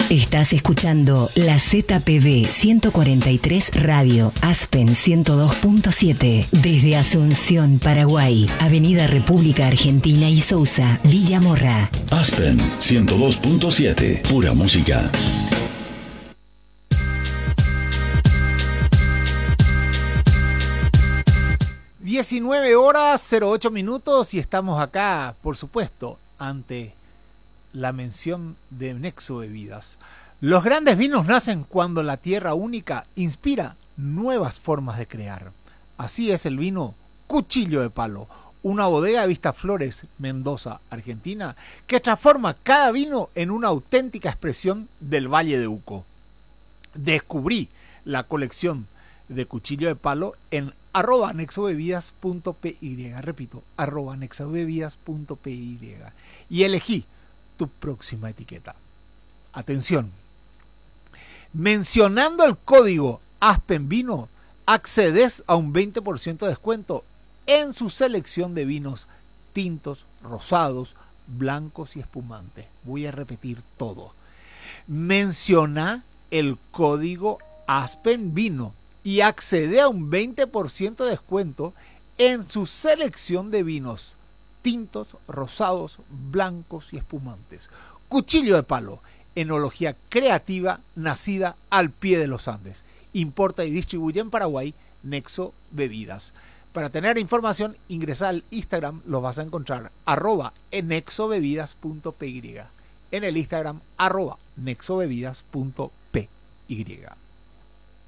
Estás escuchando la ZPB 143 Radio, Aspen 102.7, desde Asunción, Paraguay, Avenida República Argentina y Sousa, Villa Morra. Aspen 102.7, pura música. (19:08) y estamos acá, por supuesto, ante la mención de Nexo Bebidas. Los grandes vinos nacen cuando la tierra única inspira nuevas formas de crear. Así es el vino Cuchillo de Palo, una bodega de Vistaflores, Mendoza, Argentina, que transforma cada vino en una auténtica expresión del Valle de Uco. Descubrí la colección de Cuchillo de Palo en @nexobebidas.py, repito, @nexobebidas.py, y elegí tu próxima etiqueta. Atención, mencionando el código Aspen Vino, accedes a un 20% de descuento en su selección de vinos tintos, rosados, blancos y espumantes. Voy a repetir todo. Menciona el código Aspen Vino y accede a un 20% de descuento en su selección de vinos tintos, rosados, blancos y espumantes. Cuchillo de Palo, enología creativa nacida al pie de los Andes. Importa y distribuye en Paraguay Nexo Bebidas. Para tener información, ingresa al Instagram, los vas a encontrar @nexobebidas.py. En el Instagram @nexobebidas.py.